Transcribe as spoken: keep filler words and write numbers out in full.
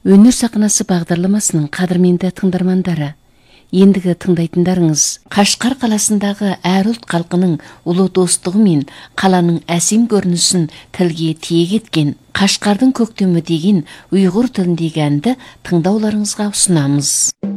Өнер сахнасы бағдарламасының қадірменді тыңдармандары, ендігі тыңдайтындарыңыз Қашқар қаласындағы әр ұлт халқының ұлы достығы мен қаланың әсем көрінісін тілге тиек еткен Қашқардың көктемі деген ұйғыр тіліндегі әнді тыңдауларыңызға ұсынамыз.